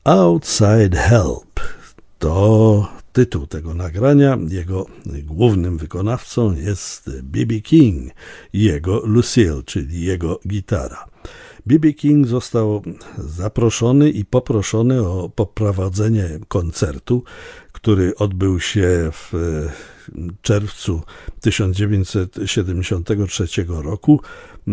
Outside Help to tytuł tego nagrania. Jego głównym wykonawcą jest B.B. King i jego Lucille, czyli jego gitara. B.B. King został zaproszony i poproszony o poprowadzenie koncertu, który odbył się w czerwcu 1973 roku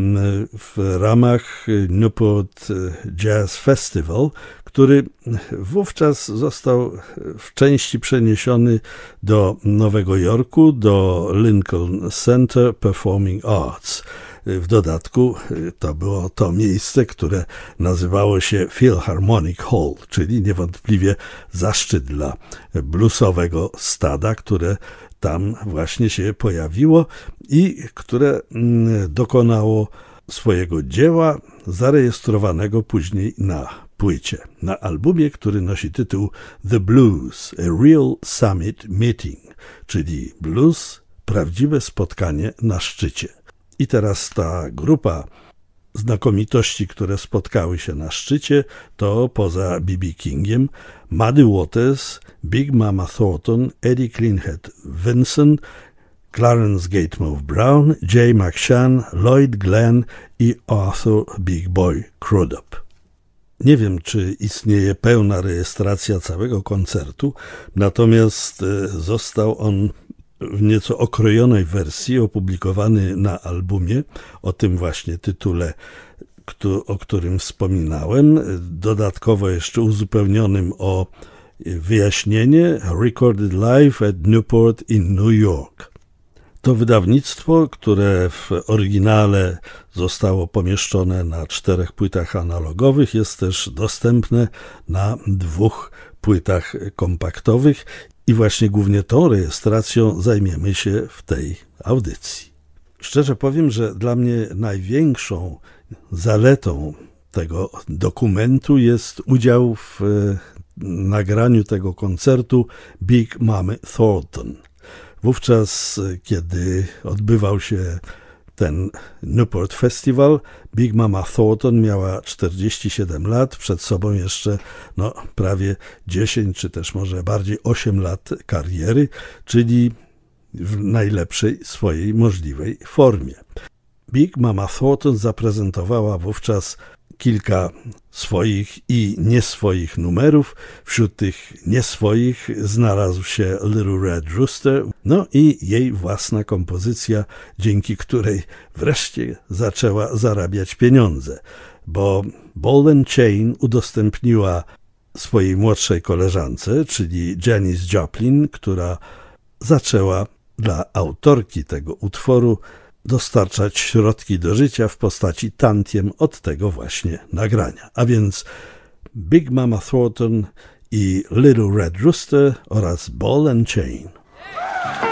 w ramach Newport Jazz Festival, który wówczas został w części przeniesiony do Nowego Jorku, do Lincoln Center Performing Arts. W dodatku to było to miejsce, które nazywało się Philharmonic Hall, czyli niewątpliwie zaszczyt dla bluesowego stada, które tam właśnie się pojawiło i które dokonało swojego dzieła zarejestrowanego później na płycie, na albumie, który nosi tytuł The Blues, A Real Summit Meeting, czyli blues, prawdziwe spotkanie na szczycie. I teraz ta grupa znakomitości, które spotkały się na szczycie, to poza B.B. Kingiem Muddy Waters, Big Mama Thornton, Eddie Cleanhead Vinson, Clarence Gatemouth Brown, Jay McShann, Lloyd Glenn i Arthur Big Boy Crudup. Nie wiem, czy istnieje pełna rejestracja całego koncertu, natomiast został on w nieco okrojonej wersji opublikowany na albumie o tym właśnie tytule, o którym wspominałem, dodatkowo jeszcze uzupełnionym o wyjaśnienie Recorded Live at Newport in New York. To wydawnictwo, które w oryginale zostało pomieszczone na 4 płytach analogowych, jest też dostępne na 2 płytach kompaktowych i właśnie głównie tą rejestracją zajmiemy się w tej audycji. Szczerze powiem, że dla mnie największą zaletą tego dokumentu jest udział w nagraniu tego koncertu Big Mamy Thornton. Wówczas, kiedy odbywał się ten Newport Festival, Big Mama Thornton miała 47 lat, przed sobą jeszcze prawie 10 czy też może bardziej 8 lat kariery, czyli w najlepszej swojej możliwej formie. Big Mama Thornton zaprezentowała wówczas kilka swoich i nieswoich numerów. Wśród tych nieswoich znalazł się Little Red Rooster, i jej własna kompozycja, dzięki której wreszcie zaczęła zarabiać pieniądze, bo Ball and Chain udostępniła swojej młodszej koleżance, czyli Janis Joplin, która zaczęła dla autorki tego utworu dostarczać środki do życia w postaci tantiem od tego właśnie nagrania. A więc Big Mama Thornton i Little Red Rooster oraz Ball and Chain.